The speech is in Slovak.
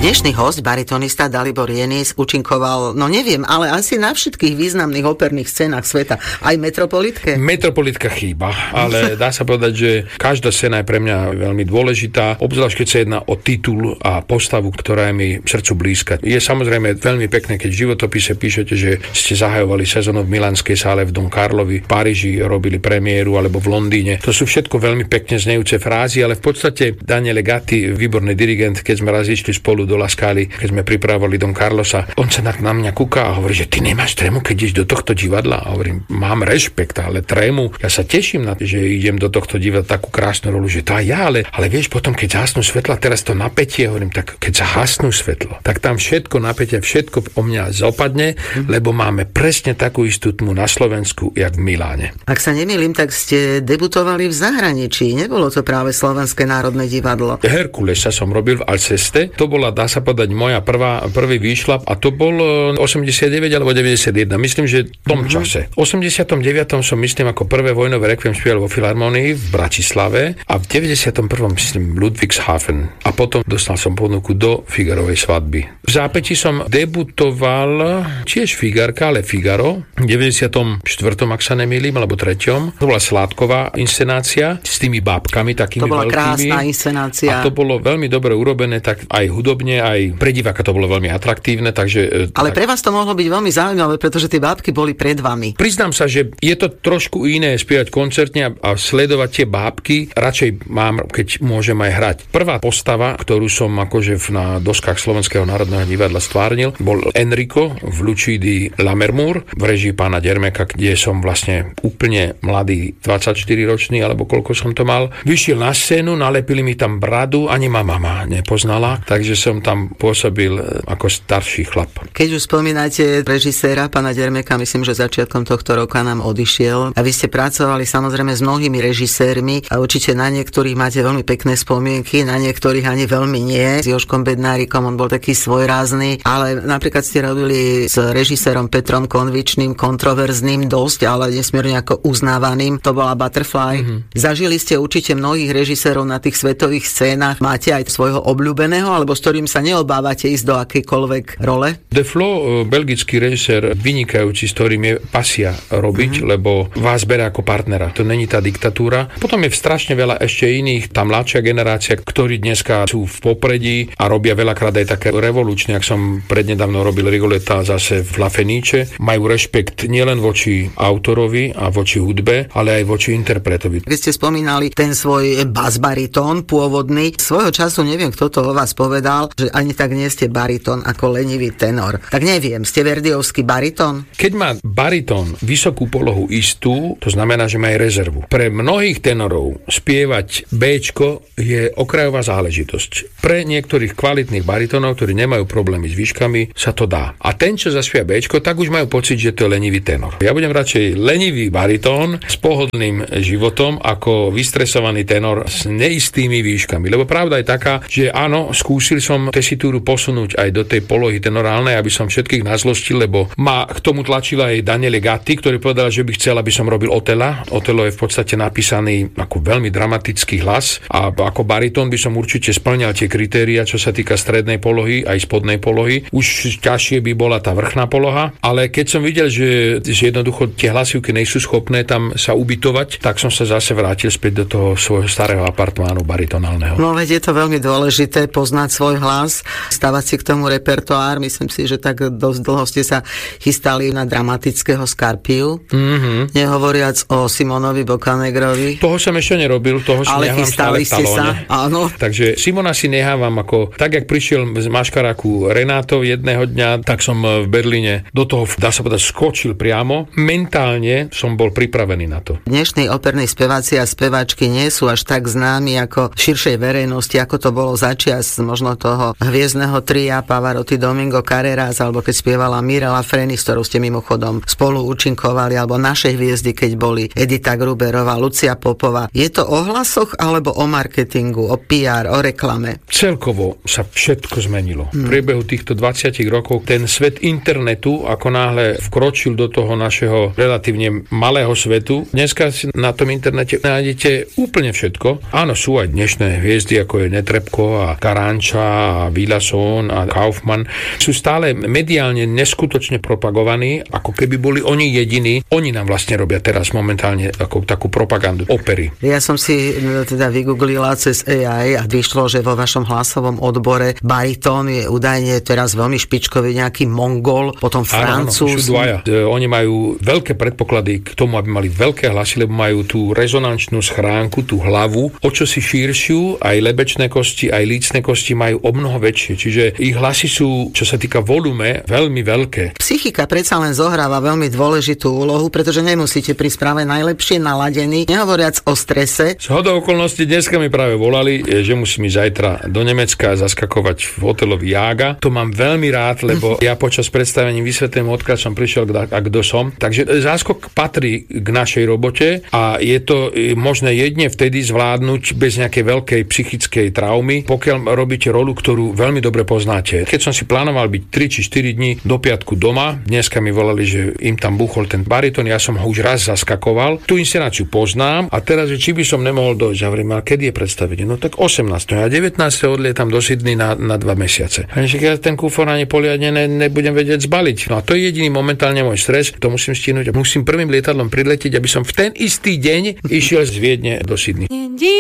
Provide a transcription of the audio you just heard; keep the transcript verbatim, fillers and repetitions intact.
Dnešný host, baritonista Dalibor Jenis, účinkoval, no neviem, ale asi na všetkých významných operných scénach sveta. Aj Metropolitke? Metropolitka chýba, ale dá sa povedať, že každá scéna je pre mňa veľmi dôležitá, obzvlášť keď sa jedná o titul a postavu, ktorá je mi srdcu blízka. Je samozrejme veľmi pekné, keď v životopise píšete, že ste zahajovali sezónu v Milánskej sále v Don Carlovi, v Paríži robili premiéru alebo v Londýne. To sú všetko veľmi pekne znejúce frázy, ale v podstate Daniele Gatti, výborný dirigent, keď sme raz išli spolu do La Scali, keď sme pripravovali Don Carlosa, on sa na mňa kúka a hovorí, že ty nemáš trému, keď ideš do tohto divadla. A hovorím, mám rešpekt, ale trému, ja sa teším na to, že idem do tohto divadla takú krásnu rolu, že tá ja, ale, ale vieš, potom keď zhasnú svetla, teraz to napätie, hovorím, tak keď zhasnú svetlo, tak tam všetko napätie, všetko o mňa zopadne, lebo máme presne takú istú tmu na Slovensku, jak v Miláne. Ak sa nemýlim, tak ste debutovali v zahraničí, nebolo to práve Slovenské národné divadlo? Herkulesa som robil v Alceste, to bola, dá sa povedať, moja prvá, prvý výšlap a to bol osemdesiatdeväť alebo deväťdesiatjeden. Myslím, že v tom mm-hmm. čase. V osemdesiatom deviatom som, myslím, ako prvé vojnové rekviem spieval vo Filharmonii v Bratislave a v deväťdesiatom prvom myslím, Ludwigshafen. A potom dostal som ponuku do Figarovej svadby. V zápäti som debutoval tiež Figarka, ale Figaro. V deväťdesiatom štvrtom ak sa nemýlim, alebo treťom. To bola sládková inscenácia s tými bábkami takými veľkými. To bola veľkými. Krásna inscenácia. A to bolo veľmi dobre urobené, tak aj hudobne, aj pre diváka to bolo veľmi atraktívne, takže... Ale tak... pre vás to mohlo byť veľmi zaujímavé, pretože tie bábky boli pred vami. Priznám sa, že je to trošku iné spievať koncertne a sledovať tie bábky. Radšej mám, keď môžem aj hrať. Prvá postava, ktorú som akože na doskách Slovenského národného divadla stvárnil, bol Enrico v Lucidi Lammermoor v režii pána Dermeka, kde som vlastne úplne mladý, dvadsaťštyriročný, alebo koľko som to mal. Vyšiel na scénu, nalepili mi tam bradu, ani ma mama nepoznala, takže som tam pôsobil ako starší chlap. Keď už spomínate režiséra pána Dermeka, myslím, že začiatkom tohto roka nám odišiel a vy ste pracovali samozrejme s mnohými režisérmi a určite na niektorých máte veľmi pekné spomienky, na niektorých ani veľmi nie. S Jožkom Bednárikom on bol taký svojrázny, ale napríklad ste robili s režisérom Petrom Konvičným, kontroverzným dosť, ale nesmierne ako uznávaným. To bola Butterfly. Mm-hmm. Zažili ste určite mnohých režisérov na tých svetových scénach. Máte aj svojho obľúbeného, alebo s ktorým sa neobávate ísť do akejkoľvek role? De Flo, belgický režisér, vynikajúci, s ktorým je pasia robiť, mm-hmm. lebo vás bere ako partnera. To není tá diktatúra. Potom je strašne veľa ešte iných, tá mladšia generácia, ktorí dneska sú v popredí a robia veľakrát aj také revolučné, ak som prednedávno robil Rigoleta zase v La Fenice. Majú rešpekt nielen voči autorovi a voči hudbe, ale aj voči interpretovi. Keď ste spomínali ten svoj bas-baritón pôvodný, svojho času neviem, kto to o vás povedal, že ani tak nie ste baritón ako lenivý tenor. Tak neviem, ste verdiovský baritón? Keď má baritón vysokú polohu istú, to znamená, že má aj rezervu. Pre mnohých tenorov spievať béčko je okrajová záležitosť. Pre niektorých kvalitných baritónov, ktorí nemajú problémy s výškami, sa to dá. A ten, čo zaspieva béčko, tak už majú pocit, že to je lenivý tenor. Ja budem radšej lenivý baritón s pohodlným životom ako vystresovaný tenor s neistými výškami. Lebo pravda je taká, že áno, skúsil som tesitúru posunúť aj do tej polohy tenorálnej, aby som všetkých nazlostil, lebo ma k tomu tlačila aj Daniele Gatti, ktorý povedal, že by chcel, aby som robil Otela. Otelo je v podstate napísaný ako veľmi dramatický hlas a ako baritón by som určite splňal tie kritéria, čo sa týka strednej polohy aj spodnej polohy. Už ťažšie by bola tá vrchná poloha, ale keď som videl, že, že jednoducho tie hlasivky nejsú schopné tam sa ubytovať, tak som sa zase vrátil späť do toho svojho starého apartmánu baritonálneho. No veď je to veľmi dôležité poznať svoj hlas, stavať si k tomu repertoár. Myslím si, že tak dosť dlho ste sa chystali na dramatického Scarpiu. Mm-hmm. Nehovoriac o Simonovi Boccanegrovi. Toho som ešte nerobil, toho si ale chystali ste sa. Áno. Takže Simona si nechávam ako, tak jak prišiel z Maškaráku Renato jedného dňa, tak som v Berlíne do toho, dá sa povedať, skočil priamo. Mentálne som bol pripravený na to. Dnešní operní speváci a speváčky nie sú až tak známi ako širšej verejnosti, ako to bolo začias možno toho hviezdneho tria Pavarotti, Domingo Carreras, alebo keď spievala Mirella Freni, s ktorou ste mimochodom spolu účinkovali, alebo naše hviezdy, keď boli Edita Gruberová, Lucia Popová. Je to o hlasoch alebo o marketingu, o pé er, o reklame? Celkovo sa všetko zmenilo. Hmm. V priebehu týchto dvadsať rokov ten svet internetu, ako náhle vkročil do toho našeho relatívne malého svetu, dneska si na tom internete nájdete úplne všetko. Áno, sú aj dnešné hviezdy, ako je Netrebko a Karanča a a Villason a Kaufmann sú stále mediálne neskutočne propagovaní, ako keby boli oni jediní. Oni nám vlastne robia teraz momentálne ako takú propagandu opery. Ja som si teda vygooglila cez á í a vyšlo, že vo vašom hlasovom odbore baritón je údajne teraz veľmi špičkový nejaký Mongol, potom Francúz. Áno, oni majú veľké predpoklady k tomu, aby mali veľké hlasy, lebo majú tú rezonančnú schránku, tú hlavu, o čo si širšiu, aj lebečné kosti, aj lícne kosti majú o mnoho väčšie. Čiže ich hlasy sú, čo sa týka volume, veľmi veľké. Psychika predsa len zohráva veľmi dôležitú úlohu, pretože nemusíte pri správe najlepšie naladení, nehovoriac o strese. Z hodou okolností dneska mi práve volali, že musím ísť zajtra do Nemecka a zaskakovať v hotelovi Jága. To mám veľmi rád, lebo ja počas predstavení vysvetlím, odkiaľ som prišiel a kto som. Takže záskok patrí k našej robote a je to možné jedne vtedy zvládnuť bez nejakej veľkej psychickej traumy, pokiaľ robíte rolu, ktorú veľmi dobre poznáte. Keď som si plánoval byť tri či štyri dní do piatku doma, dneska mi volali, že im tam buchol ten baritón, ja som ho už raz zaskakoval. Tú inscenáciu poznám a teraz, že či by som nemohol dojsť. Ja hovorím, a kedy je predstavenie? No tak osemnásteho A devätnásteho odlietam do Sydney na, na dva mesiace. A ja ten kufor ani poliadne ne, nebudem vedieť zbaliť. No a to je jediný momentálne môj stres, to musím stihnúť a musím prvým lietadlom priletieť, aby som v ten istý deň išiel z Viedne do Sydney.